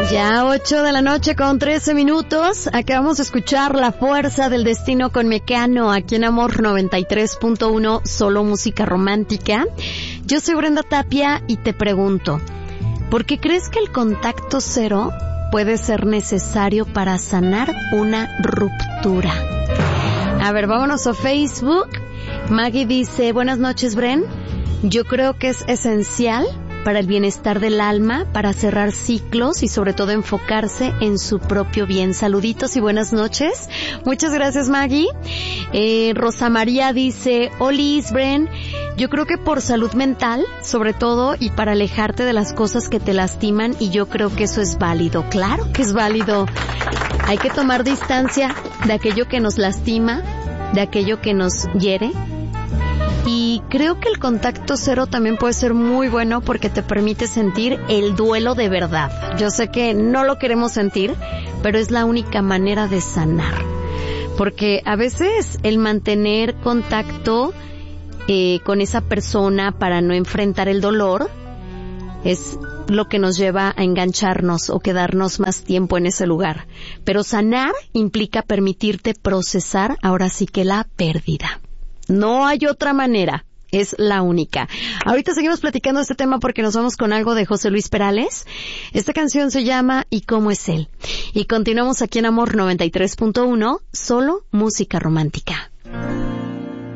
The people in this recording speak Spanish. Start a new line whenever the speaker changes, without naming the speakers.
Ya 8 de la noche con 13 minutos. Acabamos de escuchar La Fuerza del Destino con Mecano aquí en Amor 93.1, solo música romántica. Yo soy Brenda Tapia y te pregunto, ¿por qué crees que el contacto cero puede ser necesario para sanar una ruptura? A ver, vámonos a Facebook. Maggie dice, buenas noches, Bren. Yo creo que es esencial para el bienestar del alma, para cerrar ciclos y sobre todo enfocarse en su propio bien. Saluditos y buenas noches. Muchas gracias, Maggie. Rosa María dice, Olis, Bren, yo creo que por salud mental, sobre todo, y para alejarte de las cosas que te lastiman, y yo creo que eso es válido. Claro que es válido. Hay que tomar distancia de aquello que nos lastima, de aquello que nos hiere. Y creo que el contacto cero también puede ser muy bueno porque te permite sentir el duelo de verdad. Yo sé que no lo queremos sentir, pero es la única manera de sanar. Porque a veces el mantener contacto con esa persona para no enfrentar el dolor es lo que nos lleva a engancharnos o quedarnos más tiempo en ese lugar. Pero sanar implica permitirte procesar ahora sí que la pérdida. No hay otra manera, es la única. Ahorita seguimos platicando de este tema porque nos vamos con algo de José Luis Perales. Esta canción se llama ¿Y cómo es él? Y continuamos aquí en Amor 93.1, solo música romántica.